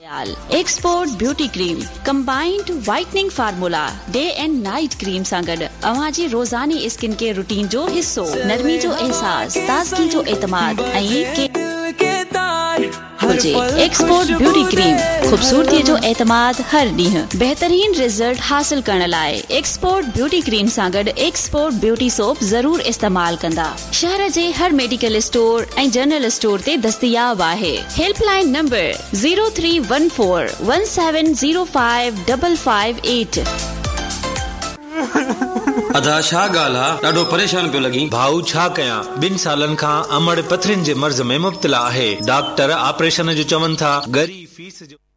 Export beauty cream combined whitening formula day and night cream सां गॾु अवां जी रोज़ानी स्किन केयर रूटीन जो हिस्सो, नरमी जो एहसास, ताज़गी जो एतमाद ऐं एक्सपोर्ट ब्यूटी क्रीम खूबसूरती जो एतमाद हर ॾींहुं बेहतरीन रिजल्ट हासिल करण लाइ एक्सपोर्ट ब्यूटी क्रीम सां गॾु एक्सपोर्ट ब्यूटी सोप जरूर इस्तेमाल कंदा। शहर जे हर मेडिकल स्टोर ऐं जनरल स्टोर ते दस्तयाब आहे। Helpline number 031417055558। अदा छा ॻाल्हि आहे, ॾाढो परेशान पियो लॻी। भाऊ छा कयां, 2 सालनि खां अमड़ पथरियुनि जे मर्ज़ में मुब्तला आहे। डॉक्टर ऑपरेशन जो चवनि था, गरी फीस जो